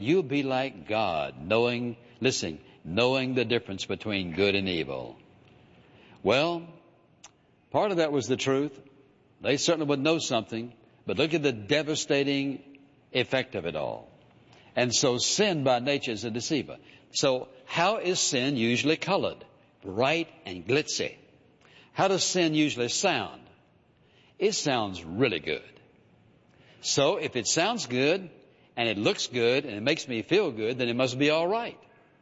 You'll be like God, knowing the difference between good and evil. Well, part of that was the truth. They certainly would know something, but look at the devastating effect of it all. And so sin by nature is a deceiver. So how is sin usually colored? Bright and glitzy. How does sin usually sound? It sounds really good. So if it sounds good and it looks good and it makes me feel good, then it must be all right.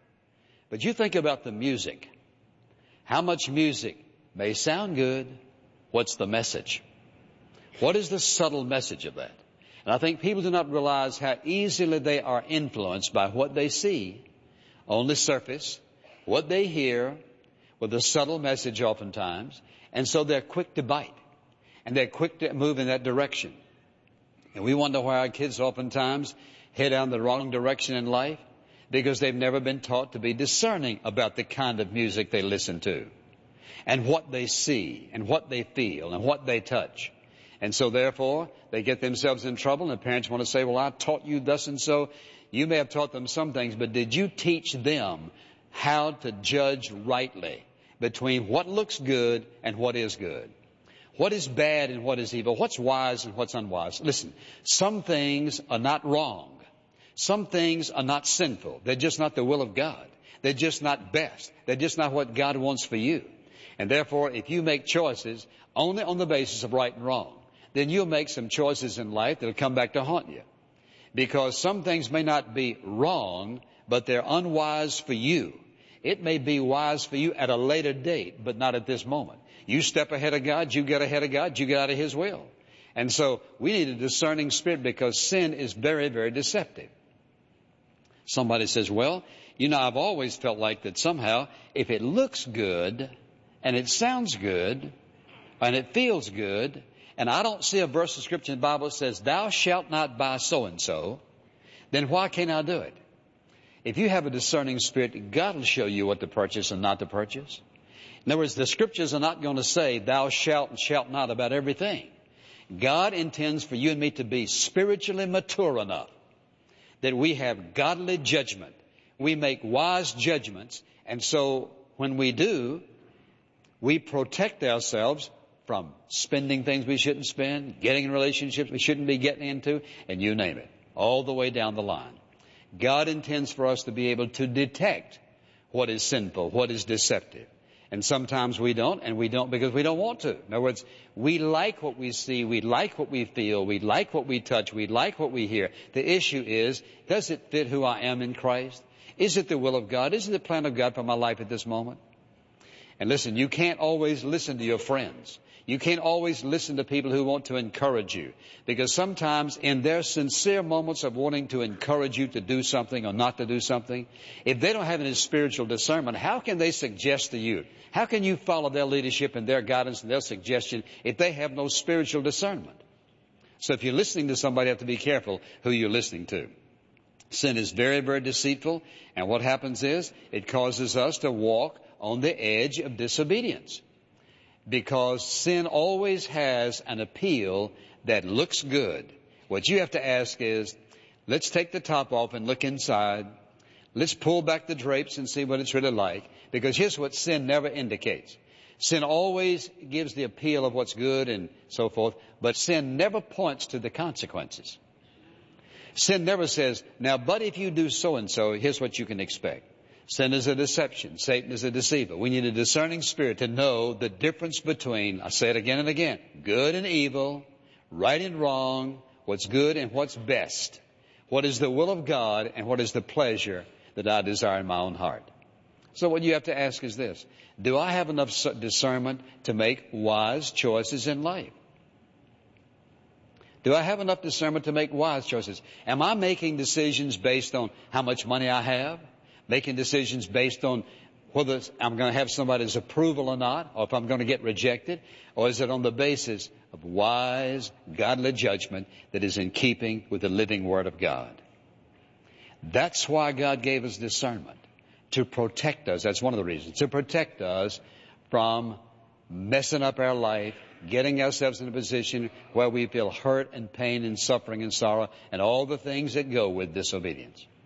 But you think about the music. How much music may sound good? What's the message? What is the subtle message of that? And I think people do not realize how easily they are influenced by what they see on the surface, what they hear, with a subtle message oftentimes, and so they're quick to bite, and they're quick to move in that direction. And we wonder why our kids oftentimes head down the wrong direction in life, because they've never been taught to be discerning about the kind of music they listen to, and what they see, and what they feel, and what they touch. And so therefore, they get themselves in trouble, and the parents want to say, well, I taught you thus and so. You may have taught them some things, but did you teach them how to judge rightly between what looks good and what is good? What is bad and what is evil? What's wise and what's unwise? Listen, some things are not wrong. Some things are not sinful. They're just not the will of God. They're just not best. They're just not what God wants for you. And therefore, if you make choices only on the basis of right and wrong, then you'll make some choices in life that'll come back to haunt you. Because some things may not be wrong, but they're unwise for you. It may be wise for you at a later date, but not at this moment. You step ahead of God, you get ahead of God, you get out of His will. And so we need a discerning spirit, because sin is very, very deceptive. Somebody says, well, I've always felt like that somehow if it looks good and it sounds good and it feels good, and I don't see a verse of Scripture in the Bible that says, thou shalt not buy so-and-so, then why can't I do it? If you have a discerning spirit, God will show you what to purchase and not to purchase. In other words, the Scriptures are not going to say thou shalt and shalt not about everything. God intends for you and me to be spiritually mature enough that we have godly judgment. We make wise judgments. And so when we do, we protect ourselves from spending things we shouldn't spend, getting in relationships we shouldn't be getting into, and you name it, all the way down the line. God intends for us to be able to detect what is sinful, what is deceptive. And sometimes we don't, and we don't because we don't want to. In other words, we like what we see, we like what we feel, we like what we touch, we like what we hear. The issue is, does it fit who I am in Christ? Is it the will of God? Is it the plan of God for my life at this moment? And listen, you can't always listen to your friends. You can't always listen to people who want to encourage you, because sometimes in their sincere moments of wanting to encourage you to do something or not to do something, if they don't have any spiritual discernment, how can they suggest to you? How can you follow their leadership and their guidance and their suggestion if they have no spiritual discernment? So if you're listening to somebody, you have to be careful who you're listening to. Sin is very, very deceitful, and what happens is it causes us to walk on the edge of disobedience. Because sin always has an appeal that looks good. What you have to ask is, let's take the top off and look inside. Let's pull back the drapes and see what it's really like. Because here's what sin never indicates. Sin always gives the appeal of what's good and so forth, but sin never points to the consequences. Sin never says, now, but if you do so-and-so, here's what you can expect. Sin is a deception. Satan is a deceiver. We need a discerning spirit to know the difference between, I say it again and again, good and evil, right and wrong, what's good and what's best, what is the will of God and what is the pleasure that I desire in my own heart. So what you have to ask is this: do I have enough discernment to make wise choices in life? Do I have enough discernment to make wise choices? Am I making decisions based on how much money I have? Making decisions based on whether I'm going to have somebody's approval or not, or if I'm going to get rejected? Or is it on the basis of wise, godly judgment that is in keeping with the living Word of God? That's why God gave us discernment, to protect us. That's one of the reasons. To protect us from messing up our life, getting ourselves in a position where we feel hurt and pain and suffering and sorrow and all the things that go with disobedience.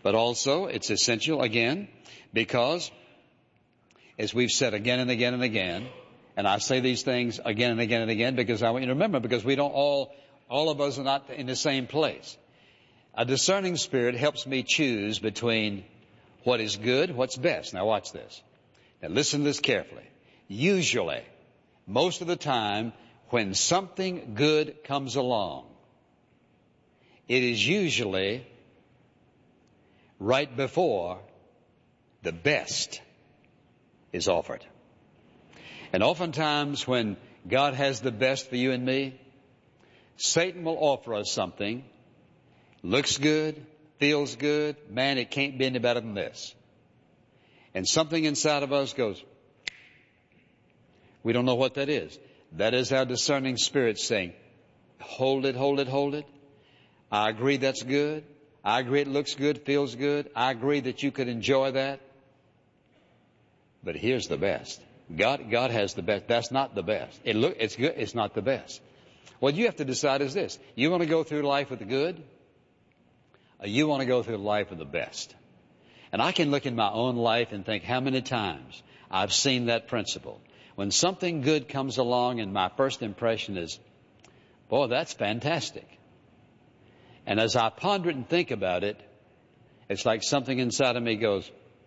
But also, it's essential, again, because, as we've said again and again and again, and I say these things again and again and again because I want you to remember, because we don't all of us are not in the same place. A discerning spirit helps me choose between what is good, what's best. Now watch this. Now listen to this carefully. Usually, most of the time, when something good comes along, it is usually right before the best is offered. And oftentimes when God has the best for you and me, Satan will offer us something, looks good, feels good, man, it can't be any better than this. And something inside of us goes, we don't know what that is. That is our discerning spirit saying, hold it, hold it, hold it. I agree that's good. I agree it looks good, feels good. I agree that you could enjoy that. But here's the best. God has the best. That's not the best. It's good. It's not the best. What you have to decide is this. You want to go through life with the good, or you want to go through life with the best? And I can look in my own life and think how many times I've seen that principle. When something good comes along and my first impression is, boy, that's fantastic. And as I ponder it and think about it, it's like something inside of me goes,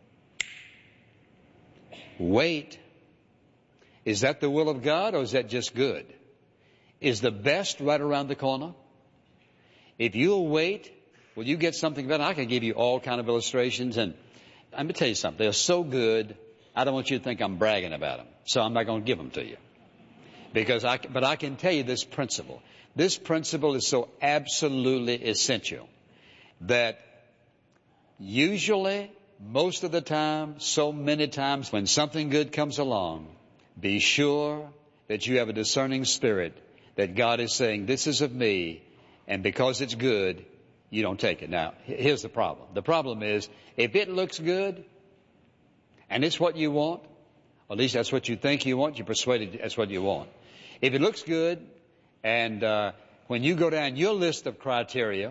wait, is that the will of God or is that just good? Is the best right around the corner? If you'll wait, will you get something better? I can give you all kind of illustrations, and let me tell you something. They're so good, I don't want you to think I'm bragging about them. So I'm not going to give them to you. But I can tell you this principle. This principle is so absolutely essential that usually, most of the time, so many times when something good comes along, be sure that you have a discerning spirit that God is saying, this is of me, and because it's good, you don't take it. Now, here's the problem. The problem is, if it looks good, and it's what you want, or at least that's what you think you want, you're persuaded that's what you want. If it looks good, and when you go down your list of criteria,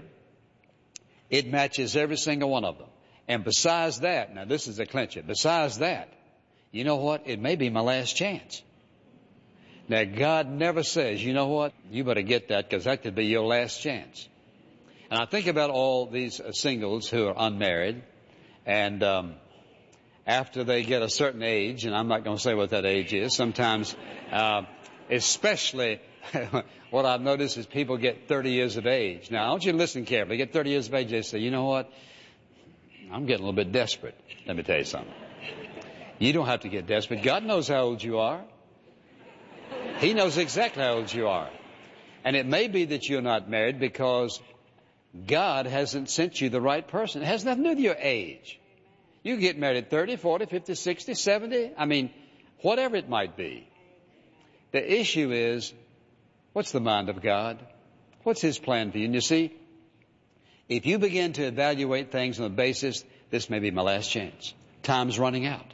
it matches every single one of them. And besides that, now this is a clincher, besides that, you know what? It may be my last chance. Now, God never says, you know what? You better get that because that could be your last chance. And I think about all these singles who are unmarried, and after they get a certain age, and I'm not going to say what that age is, sometimes, especially what I've noticed is people get 30 years of age. Now, I want you to listen carefully. They get 30 years of age, they say, you know what? I'm getting a little bit desperate. Let me tell you something. You don't have to get desperate. God knows how old you are. He knows exactly how old you are. And it may be that you're not married because God hasn't sent you the right person. It has nothing to do with your age. You get married at 30, 40, 50, 60, 70. I mean, whatever it might be. The issue is, what's the mind of God? What's His plan for you? And you see, if you begin to evaluate things on the basis, this may be my last chance. Time's running out.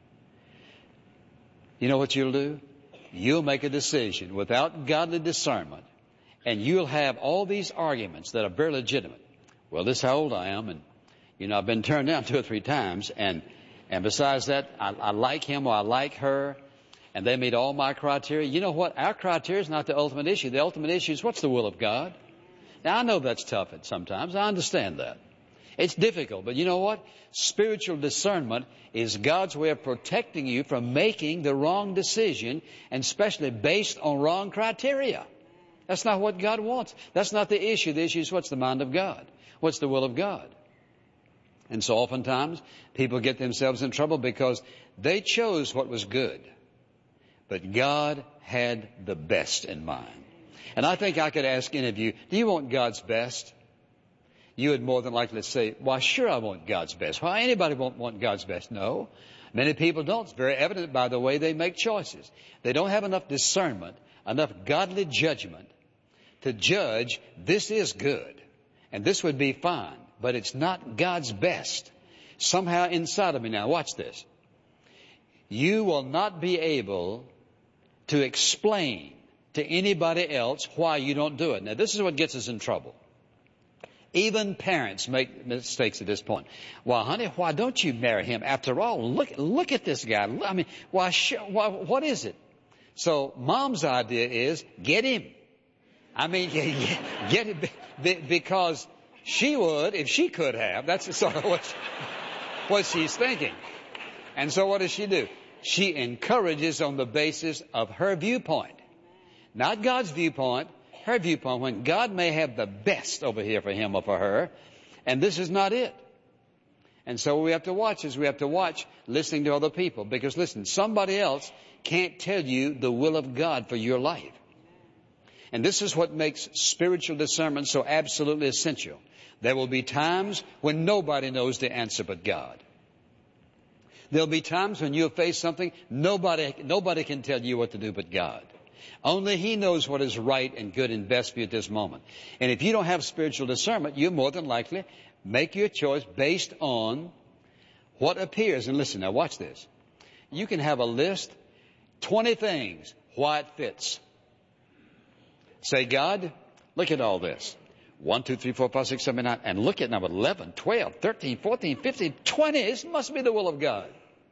You know what you'll do? You'll make a decision without godly discernment, and you'll have all these arguments that are very legitimate. Well, this is how old I am, and, you know, I've been turned down 2 or 3 times, and besides that, I like him or I like her, and they meet all my criteria. You know what? Our criteria is not the ultimate issue. The ultimate issue is what's the will of God? Now, I know that's tough sometimes. I understand that. It's difficult, but you know what? Spiritual discernment is God's way of protecting you from making the wrong decision, and especially based on wrong criteria. That's not what God wants. That's not the issue. The issue is what's the mind of God? What's the will of God? And so oftentimes people get themselves in trouble because they chose what was good, but God had the best in mind. And I think I could ask any of you, do you want God's best? You would more than likely say, why, sure, I want God's best. Why, anybody won't want God's best? No. Many people don't. It's very evident by the way they make choices. They don't have enough discernment, enough godly judgment to judge this is good and this would be fine, but it's not God's best. Somehow inside of me, now watch this. You will not be able to explain to anybody else why you don't do it. Now, this is what gets us in trouble. Even parents make mistakes at this point. Well, honey, why don't you marry him? After all, look at this guy. I mean, what is it? So mom's idea is get him. I mean, get him because she would if she could have. That's sort of what she's thinking. And so what does she do? She encourages on the basis of her viewpoint. Not God's viewpoint, her viewpoint, when God may have the best over here for him or for her, and this is not it. And so what we have to watch is we have to watch listening to other people. Because listen, somebody else can't tell you the will of God for your life. And this is what makes spiritual discernment so absolutely essential. There will be times when nobody knows the answer but God. There'll be times when you'll face something nobody can tell you what to do but God. Only He knows what is right and good and best for you at this moment. And if you don't have spiritual discernment, you more than likely make your choice based on what appears. And listen, now watch this. You can have a list, 20 things, why it fits. Say, God, look at all this. 1, 2, 3, 4, 5, 6, 7, 9. And look at number 11, 12, 13, 14, 15, 20. This must be the will of God.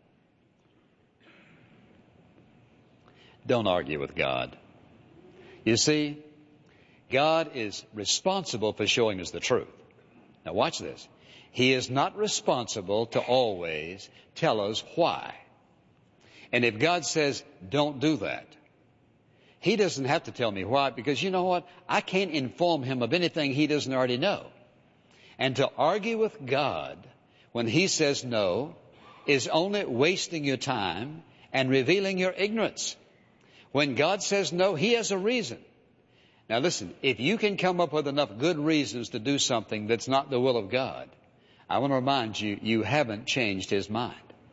Don't argue with God. You see, God is responsible for showing us the truth. Now watch this. He is not responsible to always tell us why. And if God says, don't do that, He doesn't have to tell me why, because you know what? I can't inform Him of anything He doesn't already know. And to argue with God when He says no is only wasting your time and revealing your ignorance. When God says no, He has a reason. Now listen, if you can come up with enough good reasons to do something that's not the will of God, I want to remind you, you haven't changed His mind.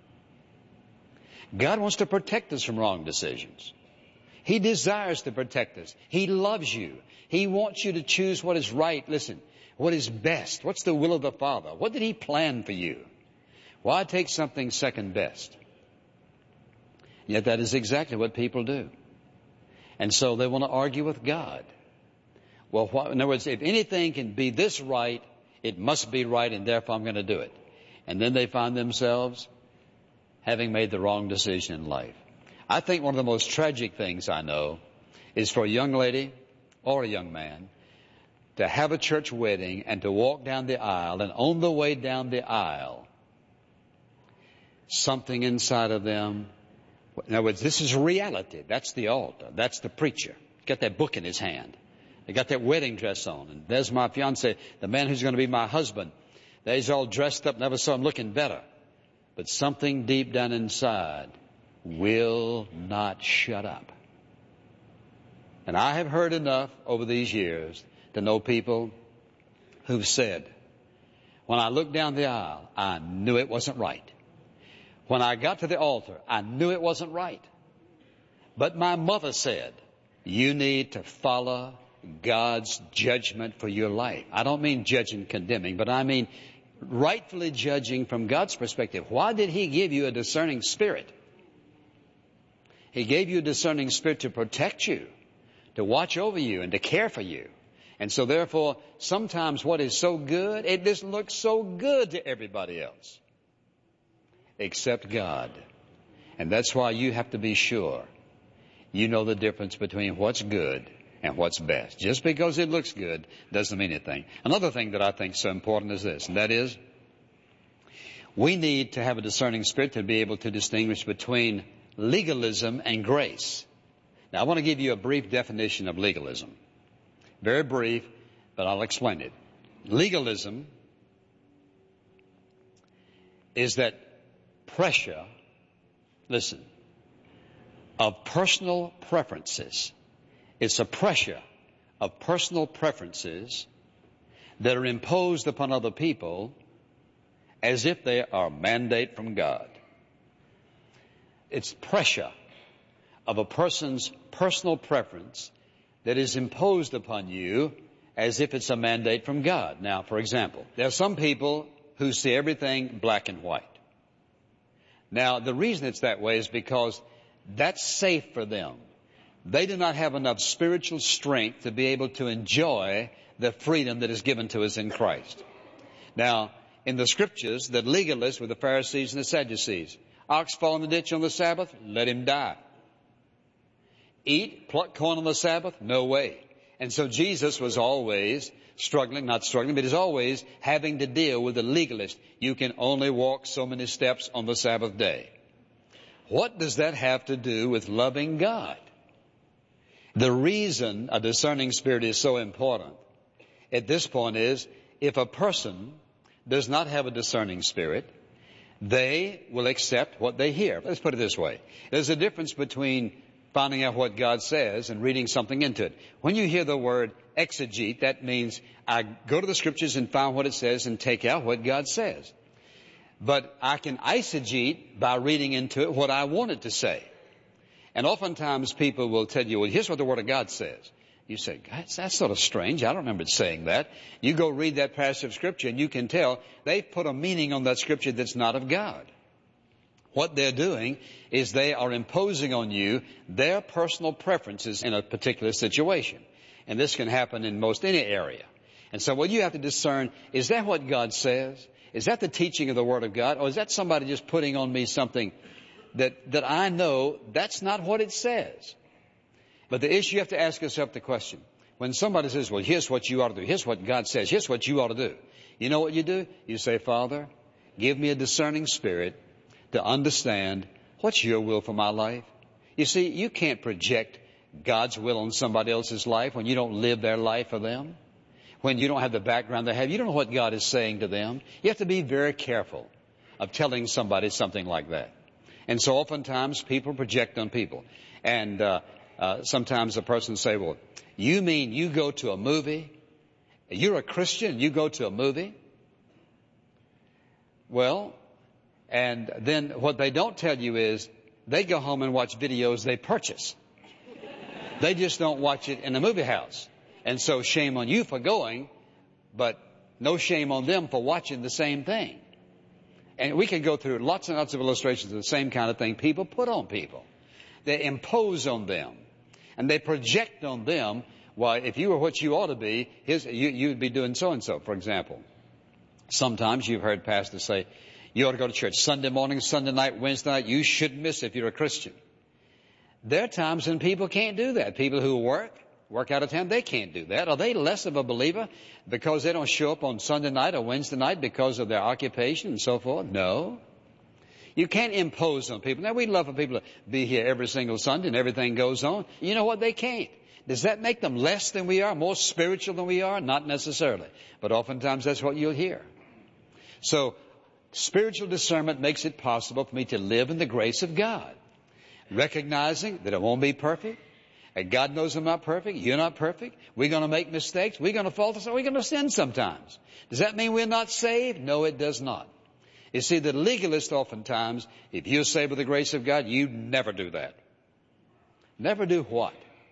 God wants to protect us from wrong decisions. He desires to protect us. He loves you. He wants you to choose what is right. Listen, what is best? What's the will of the Father? What did He plan for you? Why take something second best? Yet that is exactly what people do. And so they want to argue with God. Well, in other words, if anything can be this right, it must be right, and therefore I'm going to do it. And then they find themselves having made the wrong decision in life. I think one of the most tragic things I know is for a young lady or a young man to have a church wedding and to walk down the aisle, and on the way down the aisle, something inside of them. In other words, this is reality. That's the altar. That's the preacher. Got that book in his hand. They got that wedding dress on. And there's my fiance, the man who's going to be my husband. He's all dressed up. Never saw him looking better. But something deep down inside will not shut up. And I have heard enough over these years to know people who've said, when I looked down the aisle, I knew it wasn't right. When I got to the altar, I knew it wasn't right. But my mother said, you need to follow God's judgment for your life. I don't mean judging, condemning, but I mean rightfully judging from God's perspective. Why did He give you a discerning spirit? He gave you a discerning spirit to protect you, to watch over you, and to care for you. And so therefore, sometimes what is so good, it doesn't look so good to everybody else, except God. And that's why you have to be sure you know the difference between what's good and what's best. Just because it looks good doesn't mean anything. Another thing that I think is so important is this, and that is, we need to have a discerning spirit to be able to distinguish between legalism and grace. Now, I want to give you a brief definition of legalism. Very brief, but I'll explain it. Legalism is that pressure, listen, of personal preferences. It's a pressure of personal preferences that are imposed upon other people as if they are a mandate from God. It's pressure of a person's personal preference that is imposed upon you as if it's a mandate from God. Now, for example, there are some people who see everything black and white. Now, the reason it's that way is because that's safe for them. They do not have enough spiritual strength to be able to enjoy the freedom that is given to us in Christ. Now, in the Scriptures, the legalists were the Pharisees and the Sadducees. Ox fall in the ditch on the Sabbath, let him die. Pluck corn on the Sabbath? No way. And so Jesus was always not struggling, but he's always having to deal with the legalist. You can only walk so many steps on the Sabbath day. What does that have to do with loving God? The reason a discerning spirit is so important at this point is, if a person does not have a discerning spirit, they will accept what they hear. Let's put it this way. There's a difference between finding out what God says and reading something into it. When you hear the word exegete, that means I go to the Scriptures and find what it says and take out what God says. But I can eisegete by reading into it what I want it to say. And oftentimes people will tell you, well, here's what the Word of God says. You say, that's sort of strange. I don't remember it saying that. You go read that passage of Scripture and you can tell they've put a meaning on that Scripture that's not of God. What they're doing is they are imposing on you their personal preferences in a particular situation. And this can happen in most any area. And so what you have to discern, is that what God says? Is that the teaching of the Word of God? Or is that somebody just putting on me something that I know that's not what it says? But the issue, you have to ask yourself the question. When somebody says, well, here's what you ought to do. Here's what God says. Here's what you ought to do. You know what you do? You say, Father, give me a discerning spirit to understand what's your will for my life. You see, you can't project God's will on somebody else's life when you don't live their life for them. When you don't have the background they have, you don't know what God is saying to them. You have to be very careful of telling somebody something like that. And so oftentimes people project on people. And sometimes a person will say, well, you mean you go to a movie? You're a Christian, you go to a movie? Well, and then what they don't tell you is they go home and watch videos they purchase. They just don't watch it in a movie house. And so shame on you for going, but no shame on them for watching the same thing. And we can go through lots and lots of illustrations of the same kind of thing people put on people. They impose on them. And they project on them, why, if you were what you ought to be, you'd be doing so-and-so, for example. Sometimes you've heard pastors say, you ought to go to church Sunday morning, Sunday night, Wednesday night. You shouldn't miss it if you're a Christian. There are times when people can't do that. People who work out of town, they can't do that. Are they less of a believer because they don't show up on Sunday night or Wednesday night because of their occupation and so forth? No. You can't impose on people. Now, we'd love for people to be here every single Sunday and everything goes on. You know what? They can't. Does that make them less than we are, more spiritual than we are? Not necessarily. But oftentimes that's what you'll hear. So, spiritual discernment makes it possible for me to live in the grace of God, recognizing that it won't be perfect. And God knows I'm not perfect. You're not perfect. We're going to make mistakes. We're going to falter. We're going to sin sometimes. Does that mean we're not saved? No, it does not. You see, the legalist oftentimes, if you're saved by the grace of God, you never do that. Never do what?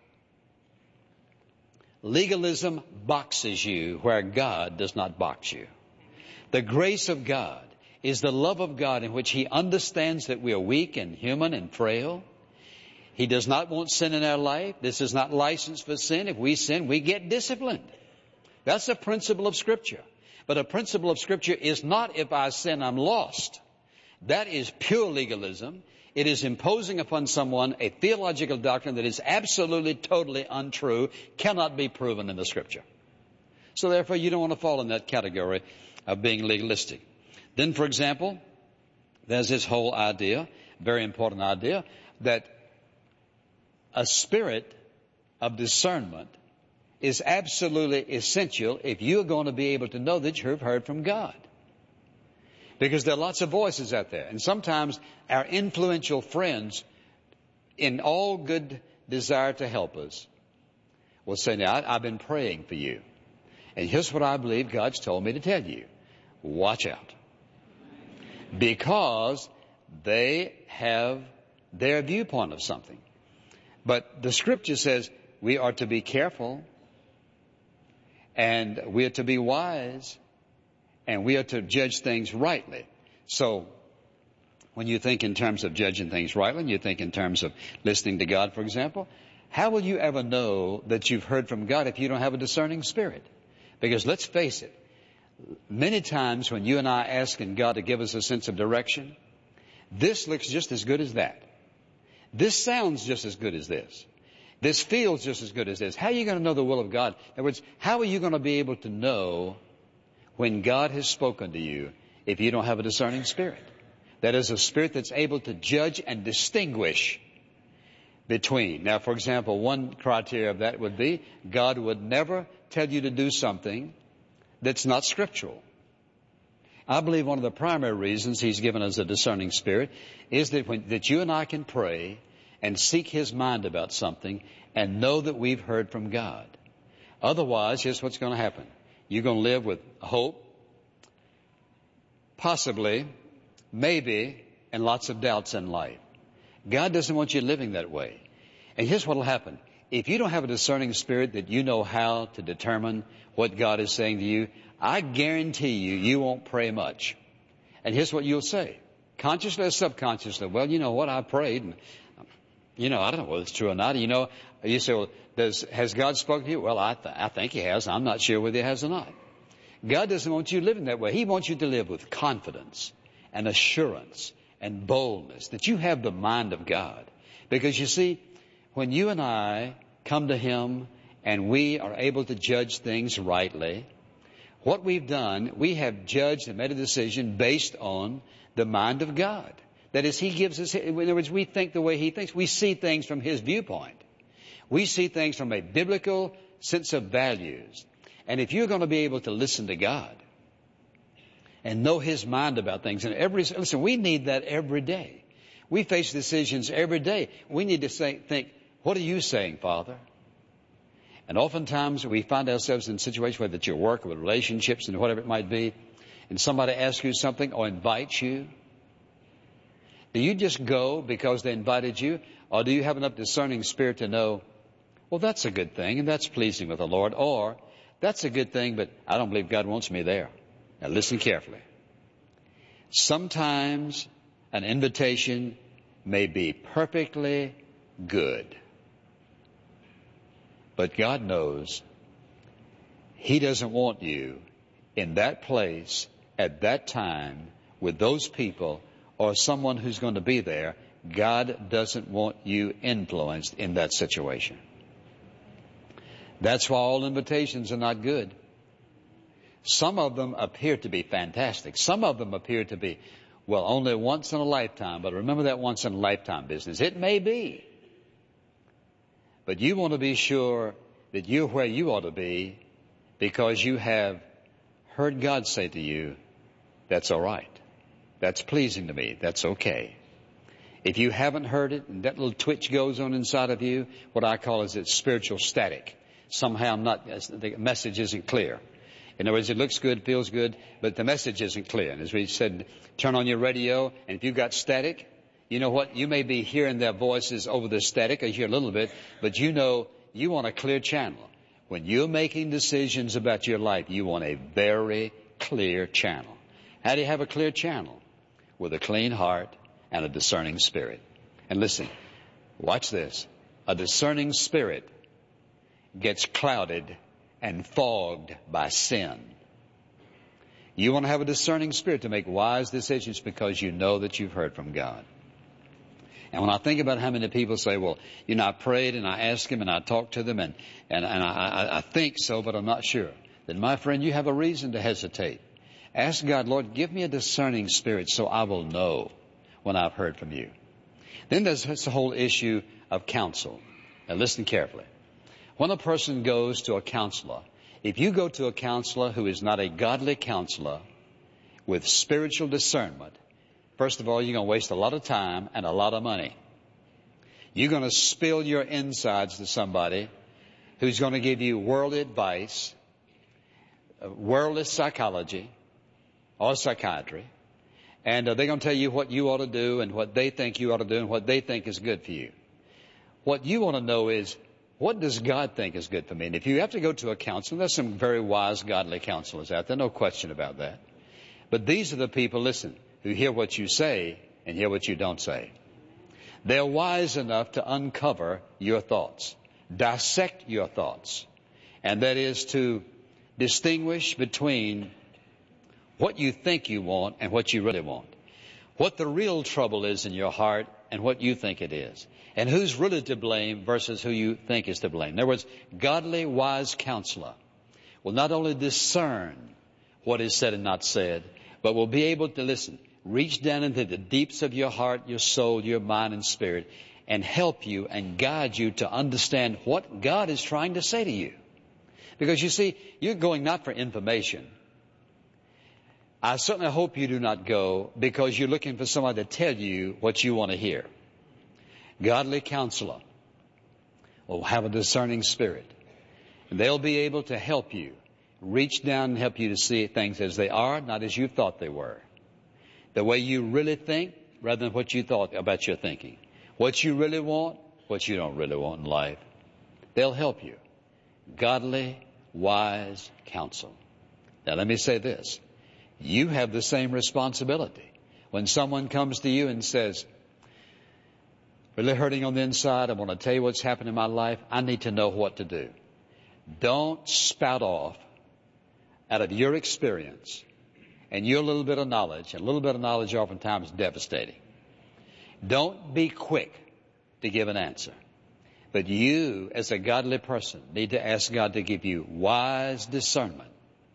Legalism boxes you where God does not box you. The grace of God is the love of God in which He understands that we are weak and human and frail. He does not want sin in our life. This is not license for sin. If we sin, we get disciplined. That's a principle of Scripture. But a principle of Scripture is not if I sin, I'm lost. That is pure legalism. It is imposing upon someone a theological doctrine that is absolutely, totally untrue, cannot be proven in the Scripture. So therefore, you don't want to fall in that category of being legalistic. Then, for example, there's this whole idea, very important idea, that a spirit of discernment is absolutely essential if you're going to be able to know that you've heard from God. Because there are lots of voices out there. And sometimes our influential friends, in all good desire to help us, will say, now, I've been praying for you. And here's what I believe God's told me to tell you. Watch out. Because they have their viewpoint of something. But the Scripture says we are to be careful, and we are to be wise, and we are to judge things rightly. So, when you think in terms of judging things rightly, and you think in terms of listening to God, for example, how will you ever know that you've heard from God if you don't have a discerning spirit? Because let's face it, many times when you and I ask God to give us a sense of direction, this looks just as good as that. This sounds just as good as this. This feels just as good as this. How are you going to know the will of God? In other words, how are you going to be able to know when God has spoken to you if you don't have a discerning spirit? That is a spirit that's able to judge and distinguish between. Now, for example, one criteria of that would be God would never tell you to do something that's not scriptural. I believe one of the primary reasons He's given us a discerning spirit is that you and I can pray and seek His mind about something and know that we've heard from God. Otherwise, here's what's going to happen. You're going to live with hope, possibly, maybe, and lots of doubts in life. God doesn't want you living that way. And here's what will happen. If you don't have a discerning spirit that you know how to determine what God is saying to you, I guarantee you won't pray much. And here's what you'll say, consciously or subconsciously. Well, you know what, I prayed, and I don't know whether it's true or not. You say, well, has God spoken to you? Well, I think He has. I'm not sure whether He has or not. God doesn't want you living that way. He wants you to live with confidence and assurance and boldness that you have the mind of God. Because you see, when you and I come to Him and we are able to judge things rightly, what we've done, we have judged and made a decision based on the mind of God. That is, He gives us, in other words, we think the way He thinks. We see things from His viewpoint. We see things from a biblical sense of values. And if you're going to be able to listen to God and know His mind about things, and listen, we need that every day. We face decisions every day. We need to think, what are you saying, Father? And oftentimes we find ourselves in situations, whether it's your work or with relationships and whatever it might be, and somebody asks you something or invites you. Do you just go because they invited you? Or do you have enough discerning spirit to know, well, that's a good thing and that's pleasing with the Lord, or that's a good thing, but I don't believe God wants me there. Now listen carefully. Sometimes an invitation may be perfectly good, but God knows He doesn't want you in that place at that time with those people or someone who's going to be there. God doesn't want you influenced in that situation. That's why all invitations are not good. Some of them appear to be fantastic. Some of them appear to be, well, only once in a lifetime. But remember that once in a lifetime business. It may be. But you want to be sure that you're where you ought to be because you have heard God say to you, that's all right. That's pleasing to me. That's okay. If you haven't heard it and that little twitch goes on inside of you, what I call is it's spiritual static. Somehow the message isn't clear. In other words, it looks good, feels good, but the message isn't clear. And as we said, turn on your radio, and if you've got static, you know what? You may be hearing their voices over the static, or you hear a little bit, but you know you want a clear channel. When you're making decisions about your life, you want a very clear channel. How do you have a clear channel? With a clean heart and a discerning spirit. And listen, watch this. A discerning spirit gets clouded and fogged by sin. You want to have a discerning spirit to make wise decisions because you know that you've heard from God. And when I think about how many people say, well, I prayed and I asked Him and I talked to them and I think so, but I'm not sure. Then my friend, you have a reason to hesitate. Ask God, Lord, give me a discerning spirit so I will know when I've heard from you. Then there's the whole issue of counsel. Now listen carefully. When a person goes to a counselor, if you go to a counselor who is not a godly counselor with spiritual discernment, first of all, you're going to waste a lot of time and a lot of money. You're going to spill your insides to somebody who's going to give you worldly advice, worldly psychology or psychiatry, and they're going to tell you what you ought to do and what they think you ought to do and what they think is good for you. What you want to know is, what does God think is good for me? And if you have to go to a counselor, there's some very wise, godly counselors out there, no question about that. But these are the people, listen, who hear what you say and hear what you don't say. They're wise enough to uncover your thoughts, dissect your thoughts, and that is to distinguish between what you think you want and what you really want. What the real trouble is in your heart and what you think it is. And who's really to blame versus who you think is to blame. In other words, godly, wise counselor will not only discern what is said and not said, but will be able to listen, reach down into the deeps of your heart, your soul, your mind and spirit, and help you and guide you to understand what God is trying to say to you. Because you see, you're going not for information. I certainly hope you do not go because you're looking for somebody to tell you what you want to hear. Godly counselor will have a discerning spirit. And they'll be able to help you, reach down and help you to see things as they are, not as you thought they were. The way you really think rather than what you thought about your thinking. What you really want, what you don't really want in life. They'll help you. Godly, wise counsel. Now let me say this. You have the same responsibility. When someone comes to you and says, really hurting on the inside, I want to tell you what's happened in my life, I need to know what to do. Don't spout off out of your experience and your little bit of knowledge. And a little bit of knowledge oftentimes is devastating. Don't be quick to give an answer. But you, as a godly person, need to ask God to give you wise discernment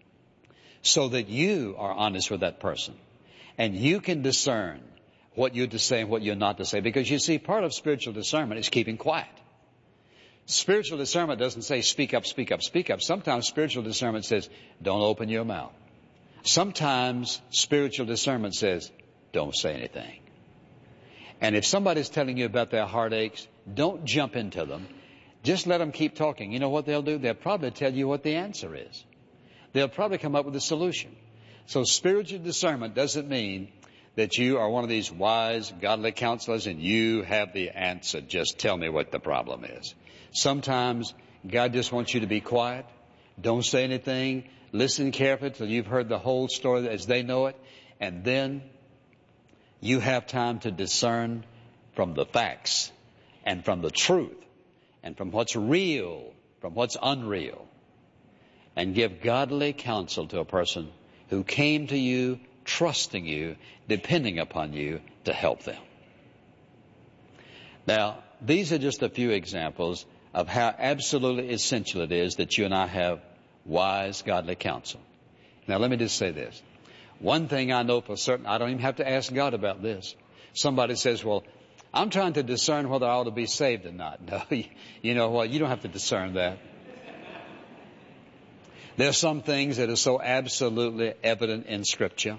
so that you are honest with that person. And you can discern what you're to say and what you're not to say. Because you see, part of spiritual discernment is keeping quiet. Spiritual discernment doesn't say speak up, speak up, speak up. Sometimes spiritual discernment says don't open your mouth. Sometimes spiritual discernment says don't say anything. And if somebody's telling you about their heartaches, don't jump into them. Just let them keep talking. You know what they'll do? They'll probably tell you what the answer is. They'll probably come up with a solution. So spiritual discernment doesn't mean that you are one of these wise, godly counselors and you have the answer. Just tell me what the problem is. Sometimes God just wants you to be quiet. Don't say anything. Listen carefully till you've heard the whole story as they know it. And then you have time to discern from the facts and from the truth and from what's real, from what's unreal. And give godly counsel to a person who came to you, trusting you, depending upon you to help them. Now, these are just a few examples of how absolutely essential it is that you and I have wise, godly counsel. Now, let me just say this. One thing I know for certain, I don't even have to ask God about this. Somebody says, well, I'm trying to discern whether I ought to be saved or not. No, you know what? You don't have to discern that. There are some things that are so absolutely evident in Scripture.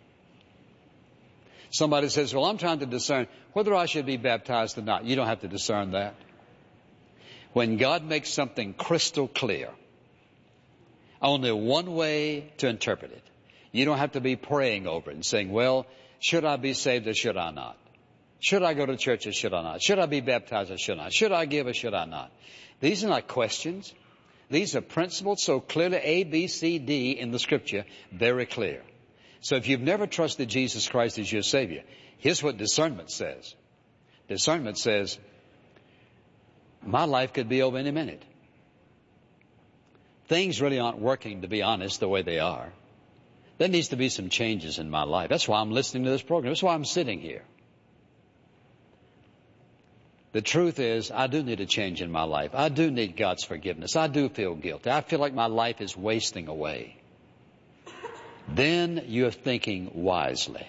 Somebody says, well, I'm trying to discern whether I should be baptized or not. You don't have to discern that. When God makes something crystal clear, only one way to interpret it. You don't have to be praying over it and saying, well, should I be saved or should I not? Should I go to church or should I not? Should I be baptized or should I not? Should I give or should I not? These are not questions. These are principles so clearly A, B, C, D in the Scripture, very clear. So if you've never trusted Jesus Christ as your Savior, here's what discernment says. Discernment says, my life could be over any minute. Things really aren't working, to be honest, the way they are. There needs to be some changes in my life. That's why I'm listening to this program. That's why I'm sitting here. The truth is, I do need a change in my life. I do need God's forgiveness. I do feel guilty. I feel like my life is wasting away. Then you're thinking wisely.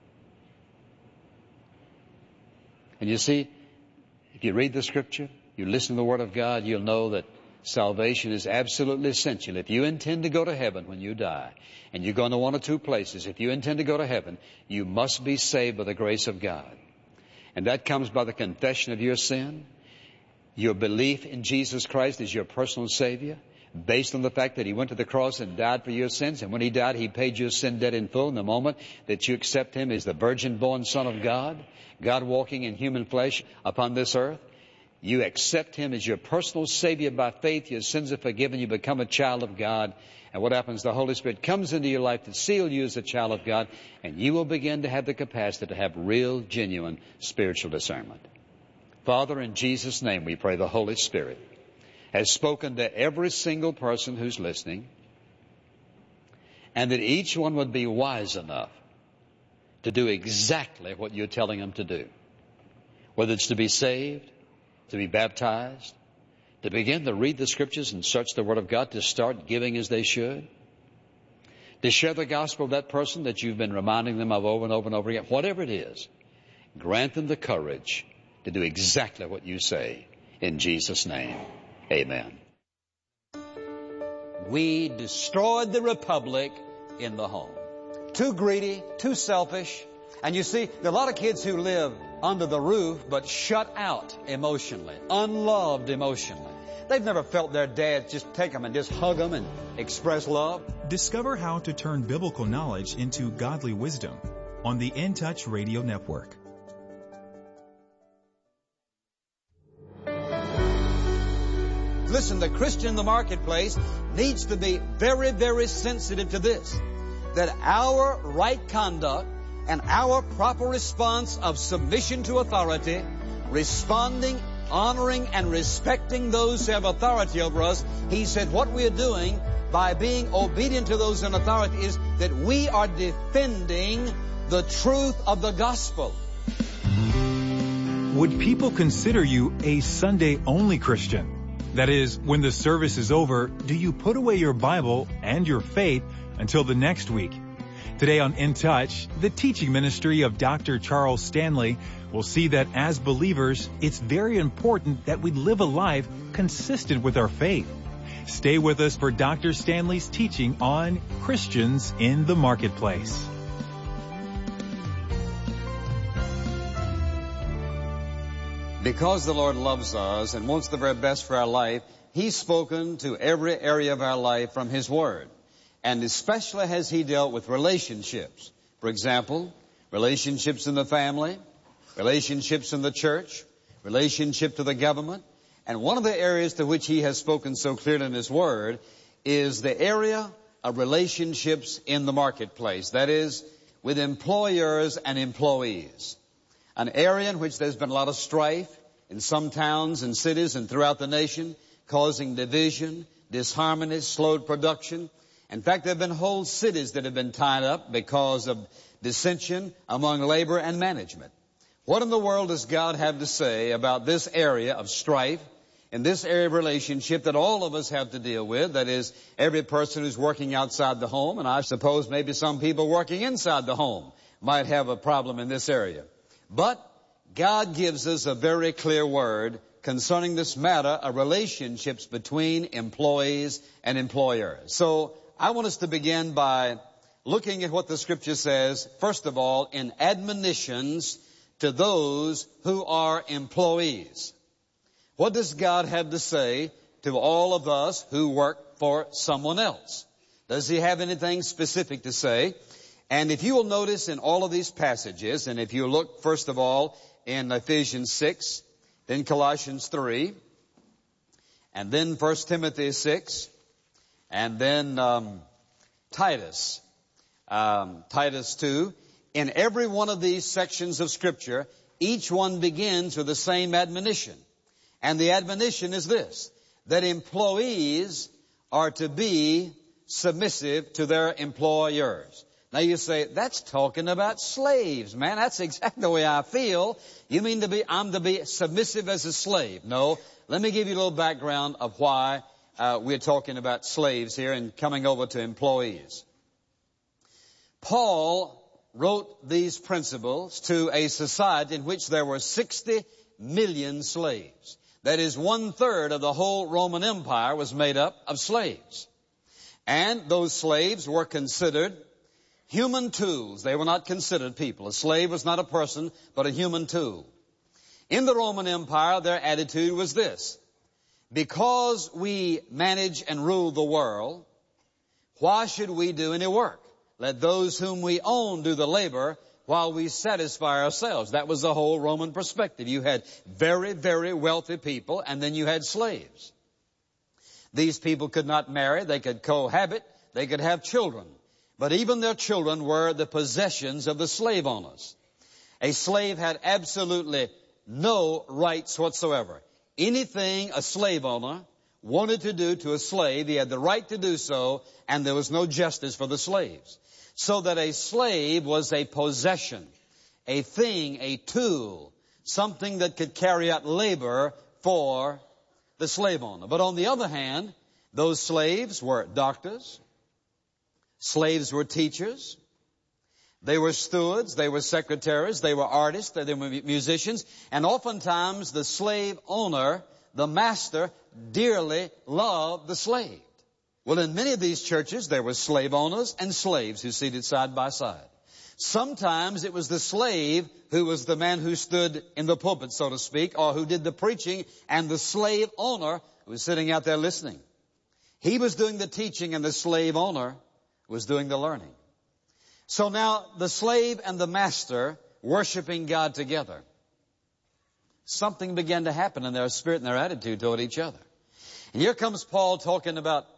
And you see, if you read the Scripture, you listen to the Word of God, you'll know that salvation is absolutely essential. If you intend to go to heaven when you die, and you're going to one of two places, if you intend to go to heaven, you must be saved by the grace of God. And that comes by the confession of your sin, your belief in Jesus Christ as your personal Savior, based on the fact that He went to the cross and died for your sins. And when He died, He paid your sin debt in full. In the moment that you accept Him as the virgin-born Son of God, God walking in human flesh upon this earth, you accept Him as your personal Savior by faith. Your sins are forgiven. You become a child of God. And what happens? The Holy Spirit comes into your life to seal you as a child of God. And you will begin to have the capacity to have real, genuine spiritual discernment. Father, in Jesus' name, we pray the Holy Spirit has spoken to every single person who's listening. and that each one would be wise enough to do exactly what you're telling them to do. Whether it's to be saved, to be baptized, to begin to read the Scriptures and search the Word of God, to start giving as they should, to share the gospel of that person that you've been reminding them of over and over and over again. Whatever it is, grant them the courage to do exactly what you say. In Jesus' name, amen. We destroyed the republic in the home. Too greedy, too selfish. And you see, there are a lot of kids who live under the roof but shut out emotionally, unloved emotionally. They've never felt their dad just take them and just hug them and express love. Discover how to turn biblical knowledge into godly wisdom on the In Touch Radio Network. Listen, the Christian in the marketplace needs to be very, very sensitive to this, that our right conduct and our proper response of submission to authority, responding, honoring, and respecting those who have authority over us, he said what we are doing by being obedient to those in authority is that we are defending the truth of the gospel. Would people consider you a Sunday-only Christian? That is, when the service is over, do you put away your Bible and your faith until the next week? Today on In Touch, the teaching ministry of Dr. Charles Stanley will see that as believers, it's very important that we live a life consistent with our faith. Stay with us for Dr. Stanley's teaching on Christians in the marketplace. Because the Lord loves us and wants the very best for our life, He's spoken to every area of our life from His Word. And especially has He dealt with relationships. For example, relationships in the family, relationships in the church, relationship to the government. And one of the areas to which He has spoken so clearly in His Word is the area of relationships in the marketplace. That is, with employers and employees. An area in which there's been a lot of strife in some towns and cities and throughout the nation, causing division, disharmony, slowed production. In fact, there have been whole cities that have been tied up because of dissension among labor and management. What in the world does God have to say about this area of strife, in this area of relationship that all of us have to deal with? That is, every person who's working outside the home, and I suppose maybe some people working inside the home might have a problem in this area. But God gives us a very clear word concerning this matter of relationships between employees and employers. So I want us to begin by looking at what the Scripture says, first of all, in admonitions to those who are employees. What does God have to say to all of us who work for someone else? Does He have anything specific to say? And if you will notice in all of these passages, and if you look first of all in Ephesians 6, then Colossians 3, and then 1 Timothy 6, and then Titus 2, in every one of these sections of Scripture, each one begins with the same admonition. And the admonition is this, that employees are to be submissive to their employers. Now you say, that's talking about slaves, man. That's exactly the way I feel. You mean I'm to be submissive as a slave? No. Let me give you a little background of why we're talking about slaves here and coming over to employees. Paul wrote these principles to a society in which there were 60 million slaves. That is, 1/3 of the whole Roman Empire was made up of slaves. And those slaves were considered human tools. They were not considered people. A slave was not a person, but a human tool. In the Roman Empire, their attitude was this: because we manage and rule the world, why should we do any work? Let those whom we own do the labor while we satisfy ourselves. That was the whole Roman perspective. You had very, very wealthy people, and then you had slaves. These people could not marry. They could cohabit. They could have children. But even their children were the possessions of the slave owners. A slave had absolutely no rights whatsoever. Anything a slave owner wanted to do to a slave, he had the right to do so, and there was no justice for the slaves. So that a slave was a possession, a thing, a tool, something that could carry out labor for the slave owner. But on the other hand, those slaves were doctors, slaves were teachers, they were stewards, they were secretaries, they were artists, they were musicians, and oftentimes the slave owner, the master, dearly loved the slave. Well, in many of these churches, there were slave owners and slaves who seated side by side. Sometimes it was the slave who was the man who stood in the pulpit, so to speak, or who did the preaching, and the slave owner was sitting out there listening. He was doing the teaching, and the slave owner was doing the learning. So now the slave and the master worshiping God together. Something began to happen in their spirit and their attitude toward each other. And here comes Paul talking about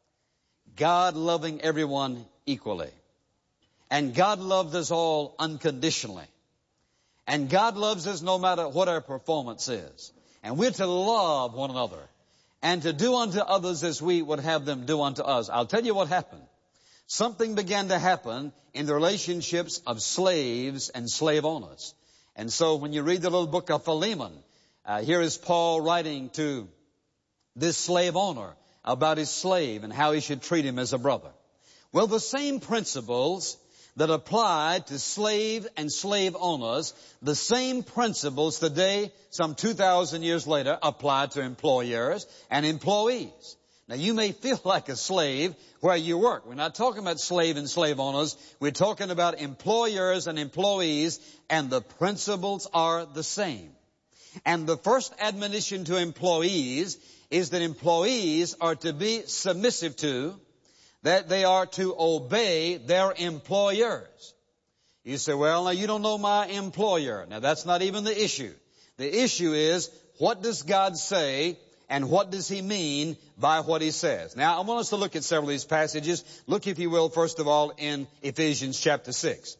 God loving everyone equally. And God loves us all unconditionally. And God loves us no matter what our performance is. And we're to love one another and to do unto others as we would have them do unto us. I'll tell you what happened. Something began to happen in the relationships of slaves and slave owners. And so when you read the little book of Philemon, here is Paul writing to this slave owner about his slave and how he should treat him as a brother. Well, the same principles that applied to slave and slave owners, the same principles today, some 2,000 years later, apply to employers and employees. Now, you may feel like a slave where you work. We're not talking about slave and slave owners. We're talking about employers and employees, and the principles are the same. And the first admonition to employees is that employees are to be submissive to, that they are to obey their employers. You say, well, now you don't know my employer. Now that's not even the issue. The issue is, what does God say and what does He mean by what He says? Now I want us to look at several of these passages. Look, if you will, first of all, in Ephesians chapter 6.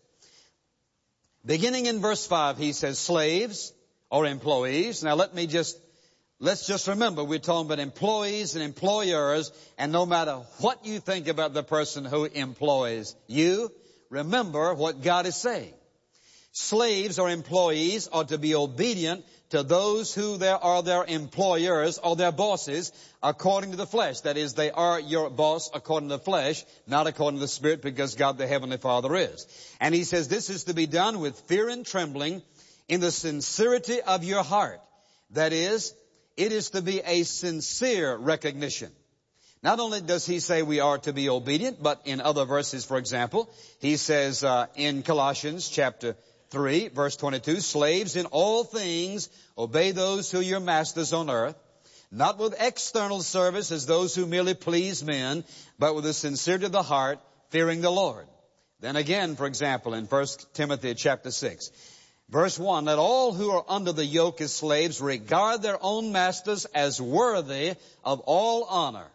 Beginning in verse 5, he says, slaves or employees. Now let's just remember, we're talking about employees and employers, and no matter what you think about the person who employs you, remember what God is saying. Slaves or employees are to be obedient to those who are their employers or their bosses according to the flesh. That is, they are your boss according to the flesh, not according to the Spirit, because God the Heavenly Father is. And he says this is to be done with fear and trembling in the sincerity of your heart. That is, it is to be a sincere recognition. Not only does he say we are to be obedient, but in other verses, for example, he says in Colossians chapter 3, verse 22, slaves in all things obey those who are your masters on earth, not with external service as those who merely please men, but with a sincerity of the heart, fearing the Lord. Then again, for example, in 1 Timothy chapter 6, verse 1, let all who are under the yoke as slaves regard their own masters as worthy of all honor.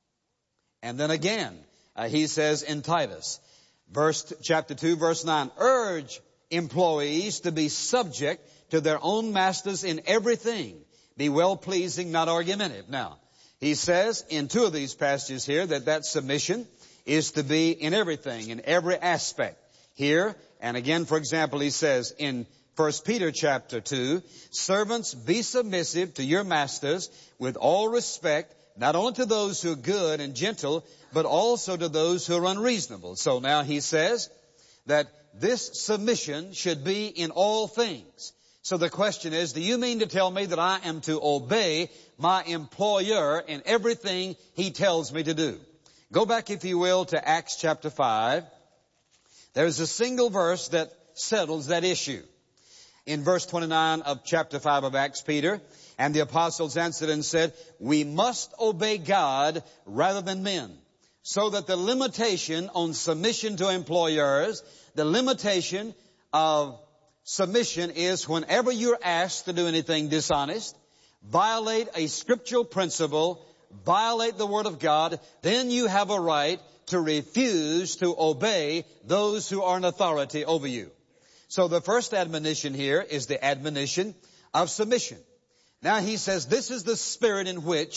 And then again, he says in Titus, chapter 2, verse 9, urge employees to be subject to their own masters in everything. Be well-pleasing, not argumentative. Now, he says in two of these passages here that submission is to be in everything, in every aspect. Here, and again, for example, he says in 1 Peter chapter 2, servants, be submissive to your masters with all respect, not only to those who are good and gentle, but also to those who are unreasonable. So now he says that this submission should be in all things. So the question is, do you mean to tell me that I am to obey my employer in everything he tells me to do? Go back, if you will, to Acts chapter 5. There's a single verse that settles that issue. In verse 29 of chapter 5 of Acts, Peter and the apostles answered and said, we must obey God rather than men, so that the limitation on submission to employers, the limitation of submission is whenever you're asked to do anything dishonest, violate a scriptural principle, violate the Word of God, then you have a right to refuse to obey those who are in authority over you. So the first admonition here is the admonition of submission. Now he says this is the spirit in which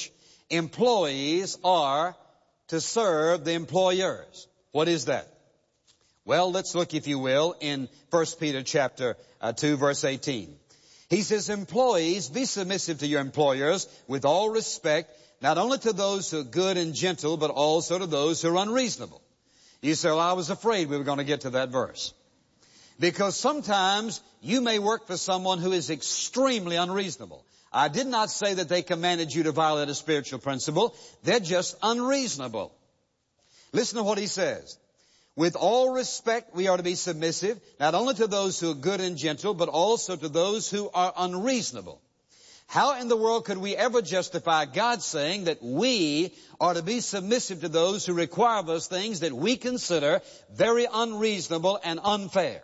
employees are to serve the employers. What is that? Well, let's look, if you will, in 1 Peter chapter 2, verse 18. He says, employees, be submissive to your employers with all respect, not only to those who are good and gentle, but also to those who are unreasonable. You say, well, I was afraid we were going to get to that verse. Because sometimes you may work for someone who is extremely unreasonable. I did not say that they commanded you to violate a spiritual principle. They're just unreasonable. Listen to what he says. With all respect, we are to be submissive, not only to those who are good and gentle, but also to those who are unreasonable. How in the world could we ever justify God saying that we are to be submissive to those who require of us things that we consider very unreasonable and unfair?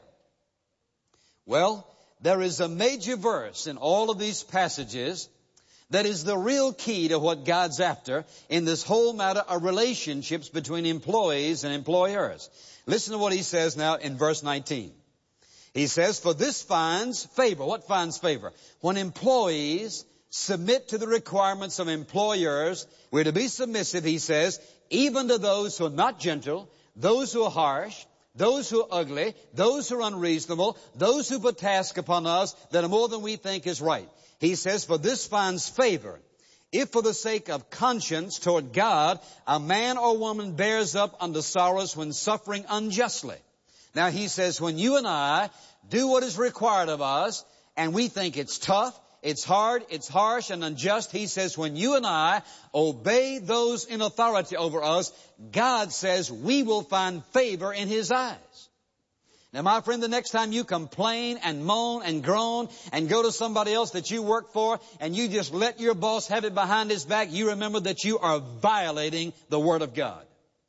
Well, there is a major verse in all of these passages that is the real key to what God's after in this whole matter of relationships between employees and employers. Listen to what he says now in verse 19. He says, for this finds favor. What finds favor? When employees submit to the requirements of employers, we're to be submissive, he says, even to those who are not gentle, those who are harsh, those who are ugly, those who are unreasonable, those who put tasks upon us that are more than we think is right. He says, for this finds favor, if for the sake of conscience toward God, a man or woman bears up under sorrows when suffering unjustly. Now he says, when you and I do what is required of us, and we think it's tough, it's hard, it's harsh and unjust, he says, when you and I obey those in authority over us, God says we will find favor in his eyes. Now, my friend, the next time you complain and moan and groan and go to somebody else that you work for and you just let your boss have it behind his back, you remember that you are violating the Word of God.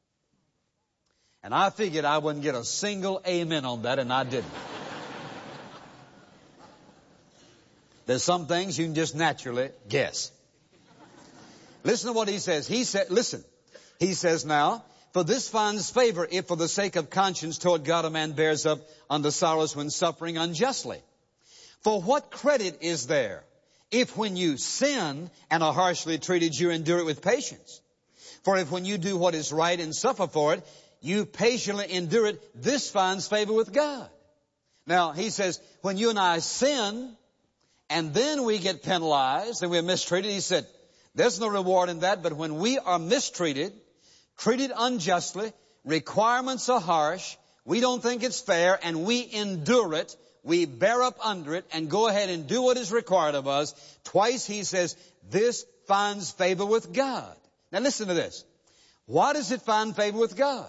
And I figured I wouldn't get a single amen on that, and I didn't. There's some things you can just naturally guess. Listen to what he says. He says now, for this finds favor if for the sake of conscience toward God a man bears up under sorrows when suffering unjustly. For what credit is there if when you sin and are harshly treated you endure it with patience? For if when you do what is right and suffer for it, you patiently endure it, this finds favor with God. Now, he says, when you and I sin and then we get penalized and we're mistreated, he said, there's no reward in that, but when we are mistreated, treated unjustly, requirements are harsh, we don't think it's fair, and we endure it, we bear up under it, and go ahead and do what is required of us. Twice he says, this finds favor with God. Now listen to this. Why does it find favor with God?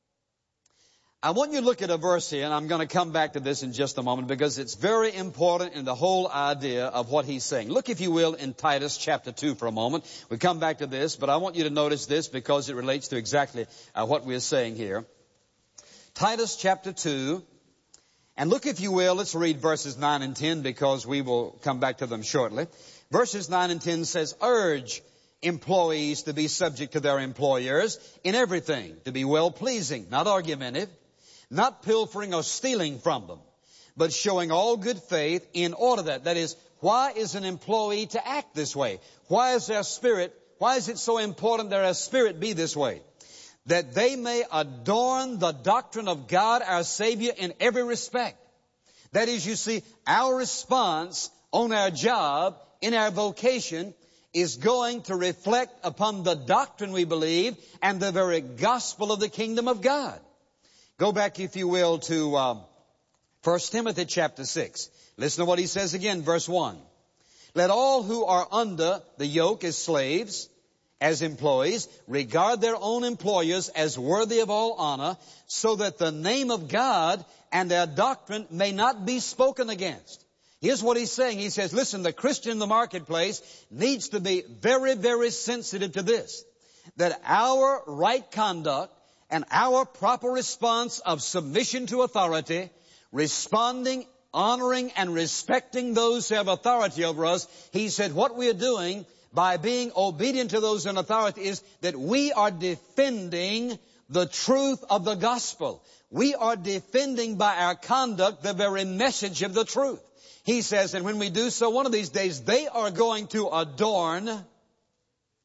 I want you to look at a verse here, and I'm going to come back to this in just a moment because it's very important in the whole idea of what he's saying. Look, if you will, in Titus chapter 2 for a moment. We'll come back to this, but I want you to notice this because it relates to exactly what we're saying here. Titus chapter 2, and look, if you will, let's read verses 9 and 10 because we will come back to them shortly. Verses 9 and 10 says, urge employees to be subject to their employers in everything, to be well-pleasing, not argumentative, not pilfering or stealing from them, but showing all good faith in order that is, why is an employee to act this way? Why is it so important that their spirit be this way? That they may adorn the doctrine of God our Savior in every respect. That is, you see, our response on our job, in our vocation, is going to reflect upon the doctrine we believe and the very gospel of the kingdom of God. Go back, if you will, to 1 Timothy chapter 6. Listen to what he says again, verse 1. Let all who are under the yoke as slaves, as employees, regard their own employers as worthy of all honor, so that the name of God and their doctrine may not be spoken against. Here's what he's saying. He says, listen, the Christian in the marketplace needs to be very, very sensitive to this, that our right conduct and our proper response of submission to authority, responding, honoring, and respecting those who have authority over us, he said what we are doing by being obedient to those in authority is that we are defending the truth of the gospel. We are defending by our conduct the very message of the truth. He says, and when we do so, one of these days, they are going to adorn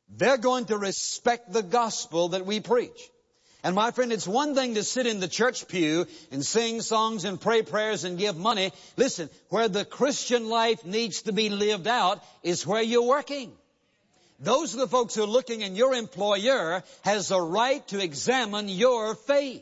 They're going to respect the gospel that we preach. And my friend, it's one thing to sit in the church pew and sing songs and pray prayers and give money. Listen, where the Christian life needs to be lived out is where you're working. Those are the folks who are looking, and your employer has a right to examine your faith.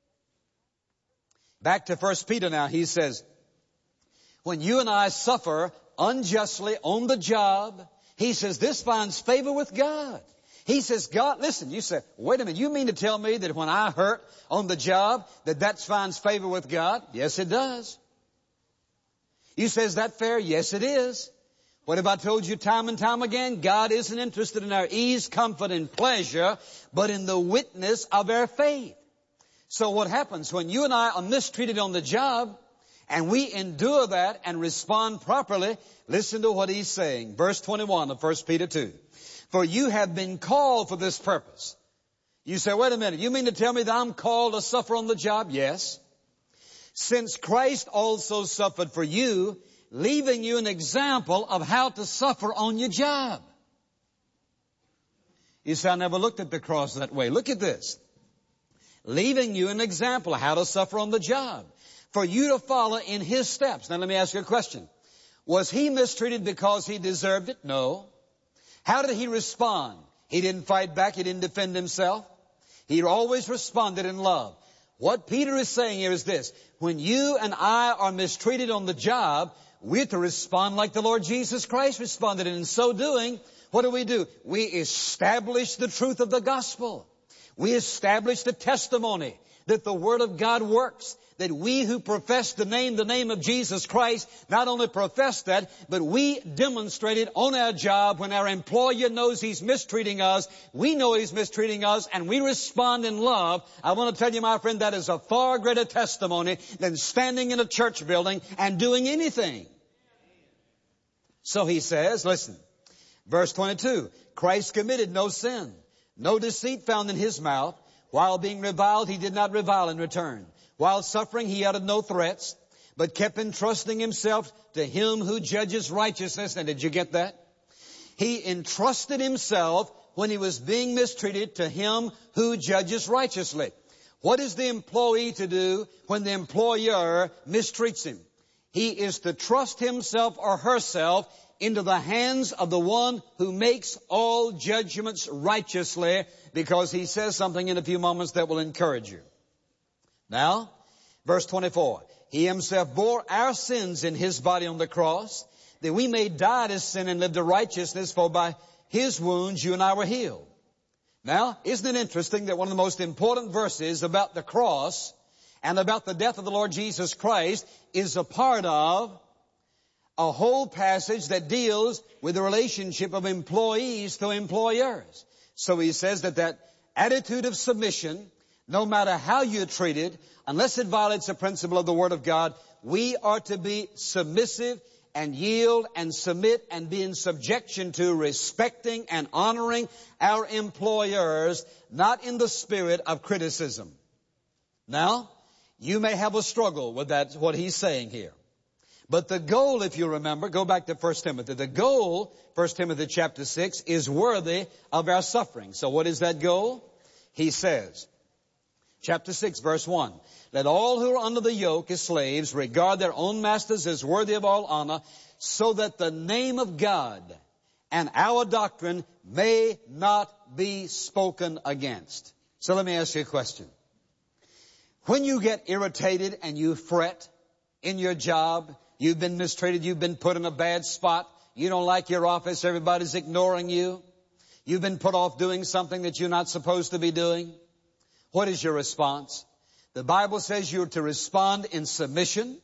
Back to 1 Peter now, he says, when you and I suffer unjustly on the job, he says this finds favor with God. He says, God, listen, you say, wait a minute, you mean to tell me that when I hurt on the job, that finds favor with God? Yes, it does. You say, is that fair? Yes, it is. What have I told you time and time again? God isn't interested in our ease, comfort, and pleasure, but in the witness of our faith. So what happens when you and I are mistreated on the job, and we endure that and respond properly? Listen to what he's saying. Verse 21 of 1 Peter 2. For you have been called for this purpose. You say, wait a minute, you mean to tell me that I'm called to suffer on the job? Yes. Since Christ also suffered for you, leaving you an example of how to suffer on your job. You say, I never looked at the cross that way. Look at this. Leaving you an example of how to suffer on the job, for you to follow in his steps. Now let me ask you a question. Was he mistreated because he deserved it? No. How did he respond? He didn't fight back. He didn't defend himself. He always responded in love. What Peter is saying here is this. When you and I are mistreated on the job, we're to respond like the Lord Jesus Christ responded. And in so doing, what do? We establish the truth of the gospel. We establish the testimony that the Word of God works. That we who profess the name of Jesus Christ, not only profess that, but we demonstrate it on our job when our employer knows he's mistreating us. We know he's mistreating us, and we respond in love. I want to tell you, my friend, that is a far greater testimony than standing in a church building and doing anything. So he says, listen, verse 22, Christ committed no sin, no deceit found in his mouth. While being reviled, he did not revile in return. While suffering, he uttered no threats, but kept entrusting himself to him who judges righteousness. Now, did you get that? He entrusted himself when he was being mistreated to him who judges righteously. What is the employee to do when the employer mistreats him? He is to trust himself or herself into the hands of the one who makes all judgments righteously, because he says something in a few moments that will encourage you. Now, verse 24, he himself bore our sins in his body on the cross, that we may die to sin and live to righteousness, for by his wounds you and I were healed. Now, isn't it interesting that one of the most important verses about the cross and about the death of the Lord Jesus Christ is a part of a whole passage that deals with the relationship of employees to employers. So he says that attitude of submission, no matter how you're treated, unless it violates the principle of the Word of God, we are to be submissive and yield and submit and be in subjection to, respecting and honoring our employers, not in the spirit of criticism. Now, you may have a struggle with that, what he's saying here. But the goal, if you remember, go back to 1 Timothy. The goal, 1 Timothy chapter 6, is worthy of our suffering. So what is that goal? He says, chapter 6, verse 1, let all who are under the yoke as slaves regard their own masters as worthy of all honor, so that the name of God and our doctrine may not be spoken against. So let me ask you a question. When you get irritated and you fret in your job, you've been mistreated, you've been put in a bad spot, you don't like your office, everybody's ignoring you, you've been put off doing something that you're not supposed to be doing, what is your response? The Bible says you're to respond in submission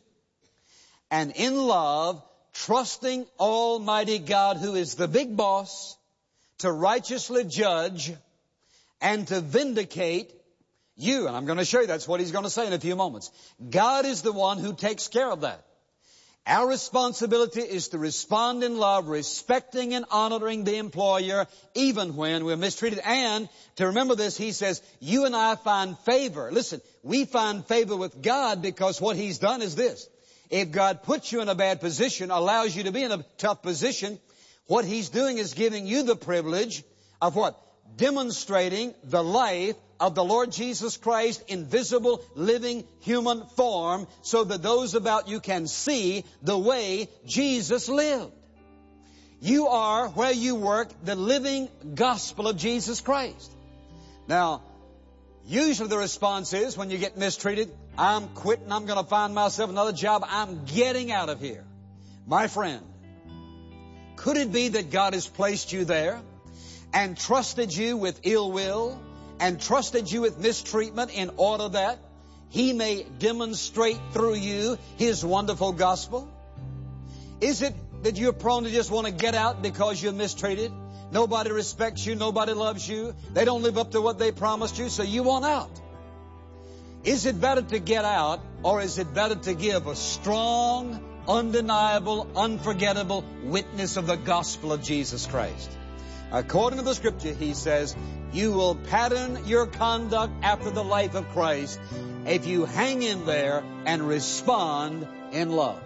and in love, trusting Almighty God, who is the big boss, to righteously judge and to vindicate you. And I'm going to show you that's what he's going to say in a few moments. God is the one who takes care of that. Our responsibility is to respond in love, respecting and honoring the employer, even when we're mistreated. And to remember this, he says, you and I find favor. Listen, we find favor with God because what he's done is this. If God puts you in a bad position, allows you to be in a tough position, what he's doing is giving you the privilege of what? Demonstrating the life of the Lord Jesus Christ in visible, living, human form so that those about you can see the way Jesus lived. You are, where you work, the living gospel of Jesus Christ. Now, usually the response is, when you get mistreated, I'm quitting, I'm going to find myself another job, I'm getting out of here. My friend, could it be that God has placed you there and trusted you with ill will and trusted you with mistreatment in order that He may demonstrate through you His wonderful gospel? Is it that you're prone to just want to get out because you're mistreated? Nobody respects you, nobody loves you, they don't live up to what they promised you, so you want out. Is it better to get out, or is it better to give a strong, undeniable, unforgettable witness of the gospel of Jesus Christ? According to the Scripture, he says, you will pattern your conduct after the life of Christ if you hang in there and respond in love.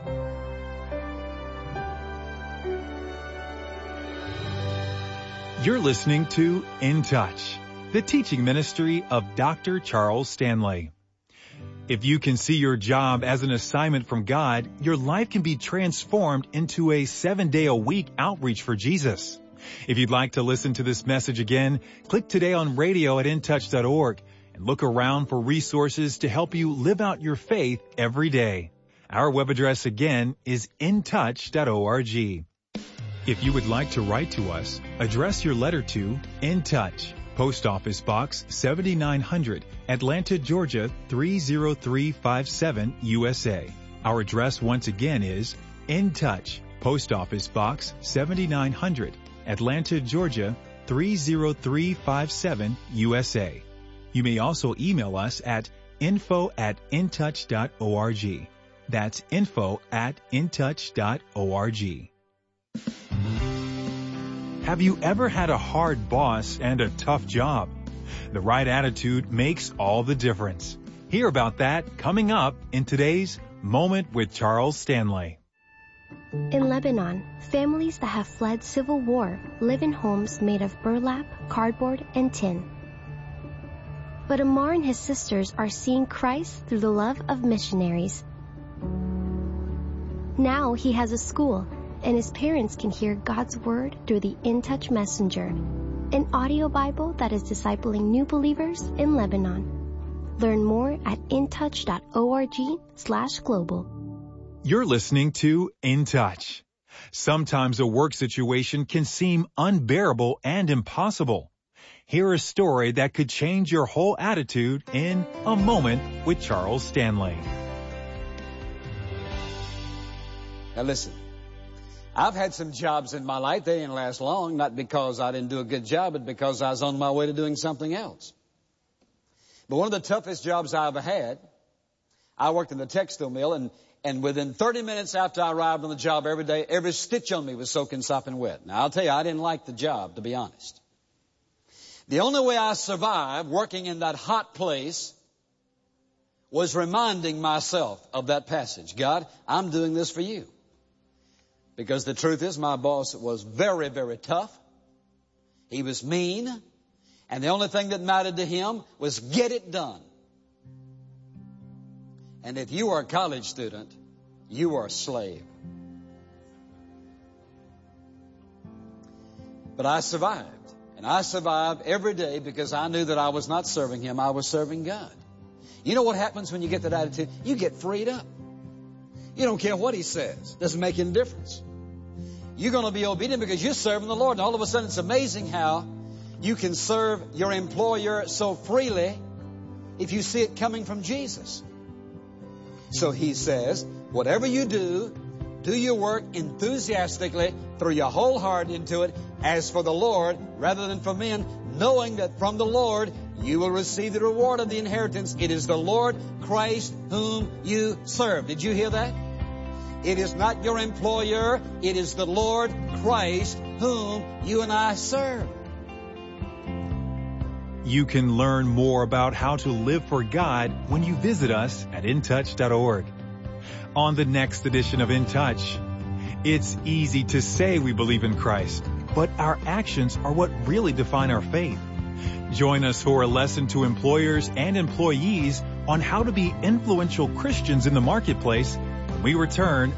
You're listening to In Touch, the teaching ministry of Dr. Charles Stanley. If you can see your job as an assignment from God, your life can be transformed into a 7-day-a-week outreach for Jesus. If you'd like to listen to this message again, click today on radio at intouch.org and look around for resources to help you live out your faith every day. Our web address again is intouch.org. If you would like to write to us, address your letter to In Touch, Post Office Box 7900, Atlanta, Georgia 30357, USA. Our address once again is In Touch, Post Office Box 7900, Atlanta, Georgia 30357, USA. You may also email us at info@intouch.org. That's info@intouch.org. Have you ever had a hard boss and a tough job? The right attitude makes all the difference. Hear about that coming up in today's Moment with Charles Stanley. In Lebanon, families that have fled civil war live in homes made of burlap, cardboard, and tin. But Amar and his sisters are seeing Christ through the love of missionaries. Now he has a school, and his parents can hear God's Word through the In Touch Messenger, an audio Bible that is discipling new believers in Lebanon. Learn more at intouch.org/global. You're listening to In Touch. Sometimes a work situation can seem unbearable and impossible. Hear a story that could change your whole attitude in A Moment with Charles Stanley. Now listen. I've had some jobs in my life. They didn't last long, not because I didn't do a good job, but because I was on my way to doing something else. But one of the toughest jobs I ever had, I worked in the textile mill, and within 30 minutes after I arrived on the job every day, every stitch on me was soaking sopping wet. Now, I'll tell you, I didn't like the job, to be honest. The only way I survived working in that hot place was reminding myself of that passage. God, I'm doing this for you. Because the truth is, my boss was very, very tough. He was mean. And the only thing that mattered to him was get it done. And if you are a college student, you are a slave. But I survived. And I survived every day because I knew that I was not serving him, I was serving God. You know what happens when you get that attitude? You get freed up. You don't care what he says. Doesn't make any difference. You're going to be obedient because you're serving the Lord. And all of a sudden, it's amazing how you can serve your employer so freely if you see it coming from Jesus. So he says, whatever you do your work enthusiastically, throw your whole heart into it, as for the Lord rather than for men, knowing that from the Lord you will receive the reward of the inheritance. It is the Lord Christ whom you serve. Did you hear that? It is not your employer. It is the Lord Christ whom you and I serve. You can learn more about how to live for God when you visit us at intouch.org. On the next edition of In Touch, it's easy to say we believe in Christ, but our actions are what really define our faith. Join us for a lesson to employers and employees on how to be influential Christians in the marketplace when we return